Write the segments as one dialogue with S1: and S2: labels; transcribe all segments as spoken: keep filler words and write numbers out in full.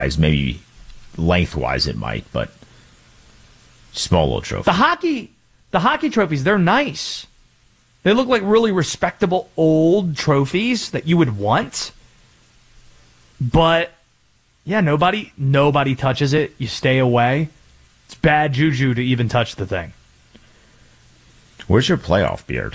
S1: maybe lengthwise it might, but small little trophy.
S2: The hockey, the hockey trophies, they're nice. They look like really respectable old trophies that you would want. But yeah, nobody, nobody touches it. You stay away. It's bad juju to even touch the thing.
S1: Where's your playoff beard?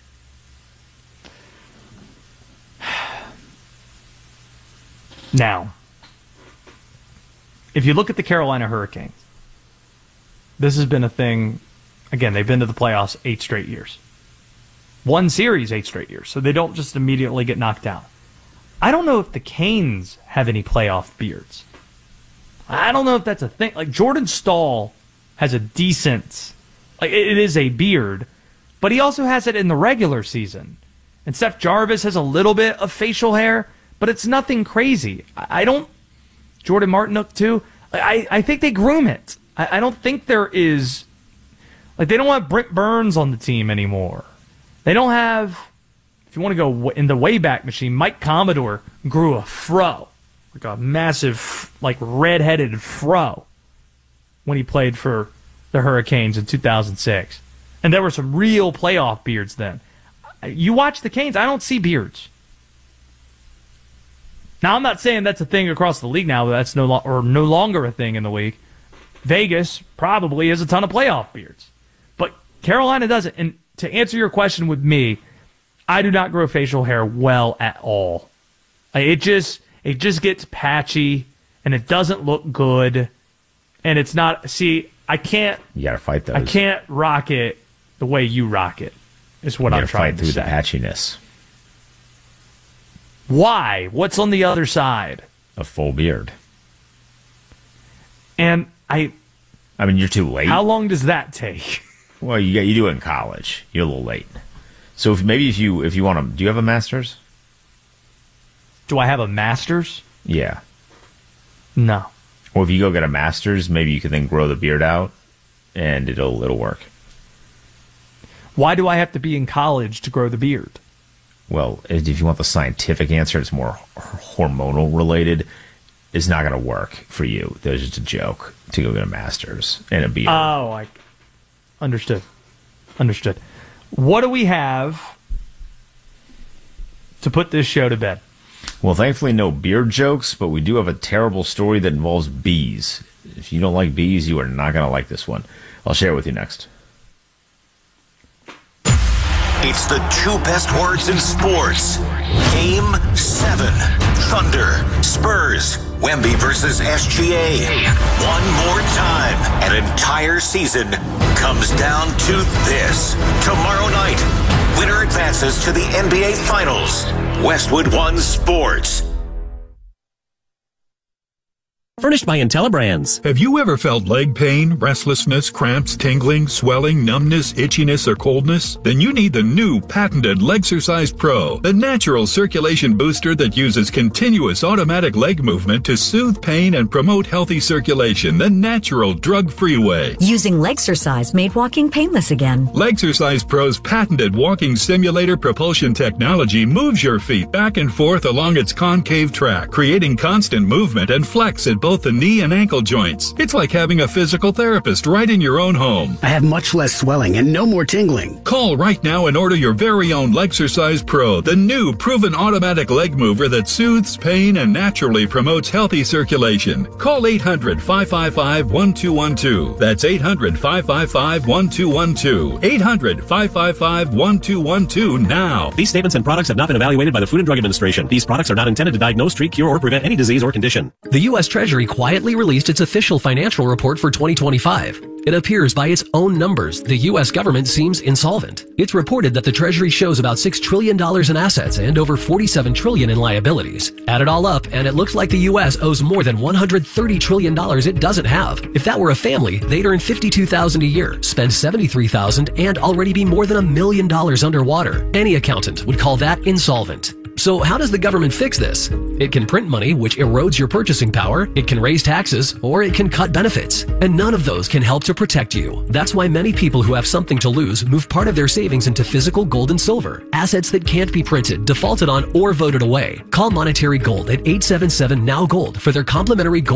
S2: Now, if you look at the Carolina Hurricanes, this has been a thing. Again, they've been to the playoffs eight straight years. One series eight straight years, so they don't just immediately get knocked down. I don't know if the Canes have any playoff beards. I don't know if that's a thing. Like, Jordan Staal has a decent, like, it is a beard, but he also has it in the regular season. And Seth Jarvis has a little bit of facial hair, but it's nothing crazy. I don't, Jordan Martinook too, I, I think they groom it. I, I don't think there is, like, they don't want Brent Burns on the team anymore. They don't have, if you want to go in the Wayback Machine, Mike Commodore grew a fro, like a massive, like, red-headed fro when he played for the Hurricanes in two thousand six. And there were some real playoff beards then. You watch the Canes, I don't see beards. Now, I'm not saying that's a thing across the league now, but that's no, lo- or no longer a thing in the league. Vegas probably has a ton of playoff beards. But Carolina doesn't. And to answer your question with me, I do not grow facial hair well at all. It just it just gets patchy, and it doesn't look good. And it's not, see, I can't.
S1: You got to fight those.
S2: I can't rock it the way you rock it, is what
S1: you
S2: I'm trying
S1: to fight
S2: to
S1: through
S2: say.
S1: the patchiness.
S2: Why? What's on the other side?
S1: A full beard.
S2: And I...
S1: I mean, you're too late.
S2: How long does that take?
S1: Well, you you do it in college. You're a little late. So if, maybe if you if you want to... Do you have a master's?
S2: Do I have a master's?
S1: Yeah.
S2: No.
S1: Or if you go get a master's, maybe you can then grow the beard out, and it'll it'll work.
S2: Why do I have to be in college to grow the beard?
S1: Well, if you want the scientific answer, it's more hormonal related. It's not going to work for you. There's just a joke to go get a master's and a beard.
S2: Oh, I understood. Understood. What do we have to put this show to bed?
S1: Well, thankfully, no beard jokes, but we do have a terrible story that involves bees. If you don't like bees, you are not going to like this one. I'll share it with you next.
S3: It's the two best words in sports. Game seven. Thunder, Spurs, Wemby versus S G A. One more time. An entire season comes down to this. Tomorrow night, winner advances to the N B A Finals. Westwood One Sports.
S4: Furnished by IntelliBrands.
S5: Have you ever felt leg pain, restlessness, cramps, tingling, swelling, numbness, itchiness, or coldness? Then you need the new patented Legsercise Pro, the natural circulation booster that uses continuous automatic leg movement to soothe pain and promote healthy circulation the natural, drug-free way.
S6: Using Legsercise made walking painless again.
S5: Legsercise Pro's patented walking simulator propulsion technology moves your feet back and forth along its concave track, creating constant movement and flex at both the knee and ankle joints. It's like having a physical therapist right in your own home.
S7: I have much less swelling and no more tingling.
S5: Call right now and order your very own Legsercise Pro, the new proven automatic leg mover that soothes pain and naturally promotes healthy circulation. Call eight hundred, five five five, one two one two. That's eight hundred, five five five, one two one two. eight hundred, five five five, one two one two now.
S4: These statements and products have not been evaluated by the Food and Drug Administration. These products are not intended to diagnose, treat, cure, or prevent any disease or condition.
S8: The U S Treasury quietly released its official financial report for twenty twenty-five. It appears by its own numbers, the U S government seems insolvent. It's reported that the Treasury shows about six trillion dollars in assets and over forty-seven trillion dollars in liabilities. Add it all up, and it looks like the U S owes more than one hundred thirty trillion dollars it doesn't have. If that were a family, they'd earn fifty-two thousand dollars a year, spend seventy-three thousand dollars, and already be more than a million dollars underwater. Any accountant would call that insolvent. So how does the government fix this? It can print money, which erodes your purchasing power, it can raise taxes, or it can cut benefits. And none of those can help to protect you. That's why many people who have something to lose move part of their savings into physical gold and silver, assets that can't be printed, defaulted on, or voted away. Call Monetary Gold at eight seven seven N O W GOLD for their complimentary gold